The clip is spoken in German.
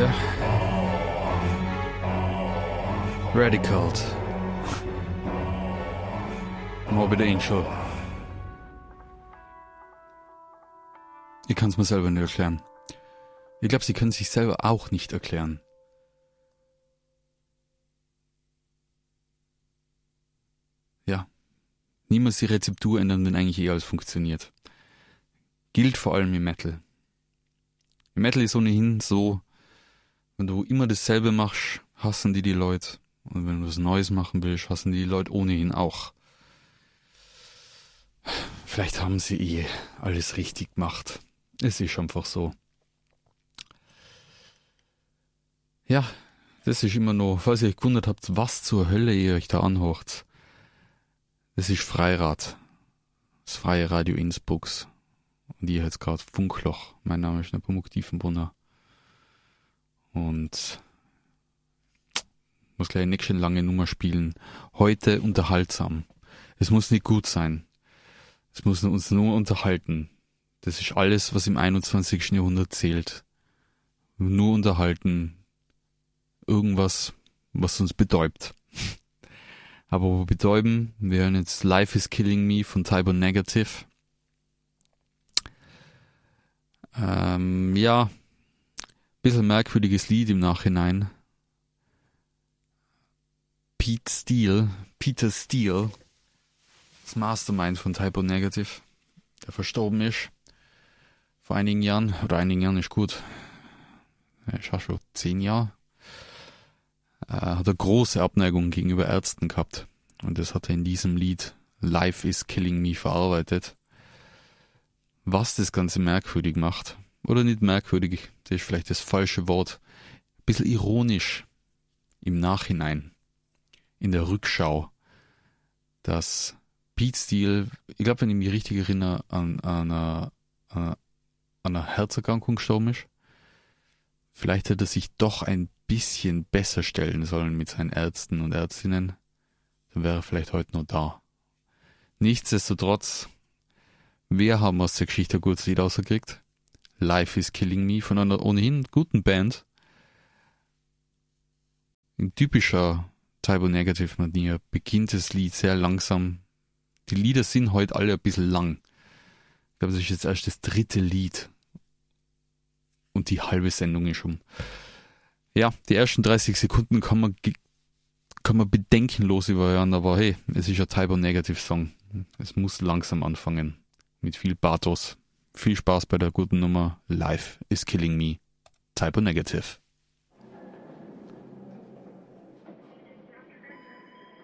wieder. Radicaled. Morbid Angel. Ich kann es mir selber nicht erklären. Ich glaube, sie können sich selber auch nicht erklären. Ja. Niemals die Rezeptur ändern, wenn eigentlich alles funktioniert. Gilt vor allem im Metal. Im Metal ist ohnehin so, wenn du immer dasselbe machst, hassen die Leute. Und wenn du was Neues machen willst, hassen die Leute ohnehin auch. Vielleicht haben sie alles richtig gemacht. Es ist einfach so. Ja, das ist immer noch, falls ihr euch gewundert habt, was zur Hölle ihr euch da anhört. Das ist Freirad. Das freie Radio Innsbrucks. Und ihr hört gerade Funkloch. Mein Name ist Nepomuk Tiefenbrunner. Und muss gleich eine nächste lange Nummer spielen. Heute unterhaltsam. Es muss nicht gut sein. Es muss uns nur unterhalten. Das ist alles, was im 21. Jahrhundert zählt. Nur unterhalten. Irgendwas, was uns betäubt. Aber wo betäuben, wir hören jetzt Life is Killing Me von Type O Negative. Ja, bisschen merkwürdiges Lied im Nachhinein. Peter Steele, das Mastermind von Type O Negative, der verstorben ist vor einigen Jahren, oder einigen Jahren ist gut, ich habe schon 10 Jahre, hat er große Abneigung gegenüber Ärzten gehabt und das hat er in diesem Lied Life is Killing Me verarbeitet. Was das Ganze merkwürdig macht, oder nicht merkwürdig, das ist vielleicht das falsche Wort, ein bisschen ironisch im Nachhinein. In der Rückschau, dass Pete Steele, ich glaube, wenn ich mich richtig erinnere, an einer Herzerkrankung gestorben ist. Vielleicht hätte er sich doch ein bisschen besser stellen sollen mit seinen Ärzten und Ärztinnen. Dann wäre er vielleicht heute noch da. Nichtsdestotrotz, wir haben aus der Geschichte ein gutes Lied rausgekriegt. Life is Killing Me von einer ohnehin guten Band. Ein typischer Type O Negative Manier beginnt das Lied sehr langsam. Die Lieder sind heute alle ein bisschen lang. Ich glaube, das ist jetzt erst das 3. Lied. Und die halbe Sendung ist um. Ja, die ersten 30 Sekunden kann man bedenkenlos überhören, aber hey, es ist ein Type O Negative Song. Es muss langsam anfangen. Mit viel Pathos. Viel Spaß bei der guten Nummer. Life is Killing Me. Type O Negative.